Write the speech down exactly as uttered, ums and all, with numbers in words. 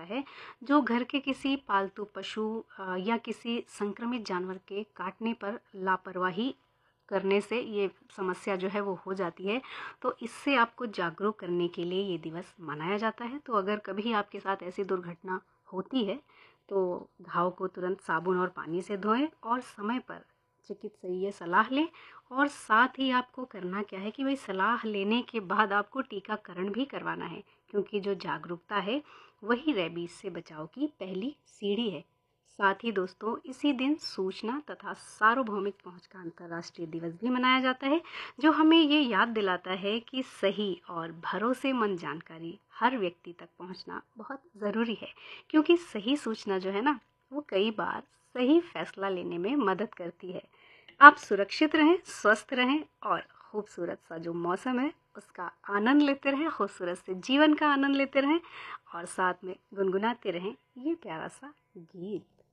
है जो घर के किसी पालतू पशु अ, या किसी संक्रमित जानवर के काटने पर लापरवाही करने से ये समस्या जो है वो हो जाती है। तो इससे आपको जागरूक करने के लिए ये दिवस मनाया जाता है। तो अगर कभी आपके साथ ऐसी दुर्घटना होती है तो घाव को तुरंत साबुन और पानी से धोएं और समय पर चिकित्सकीय सलाह लें। और साथ ही आपको करना क्या है कि भाई सलाह लेने के बाद आपको टीकाकरण भी करवाना है, क्योंकि जो जागरूकता है वही रेबीज से बचाव की पहली सीढ़ी है। साथ ही दोस्तों, इसी दिन सूचना तथा सार्वभौमिक पहुंच का अंतर्राष्ट्रीय दिवस भी मनाया जाता है, जो हमें ये याद दिलाता है कि सही और भरोसेमंद जानकारी हर व्यक्ति तक पहुंचना बहुत ज़रूरी है, क्योंकि सही सूचना जो है ना वो कई बार सही फैसला लेने में मदद करती है। आप सुरक्षित रहें, स्वस्थ रहें और खूबसूरत सा जो मौसम है उसका आनंद लेते रहें, खूबसूरत से जीवन का आनंद लेते रहें और साथ में गुनगुनाते रहें ये प्यारा सा गीत।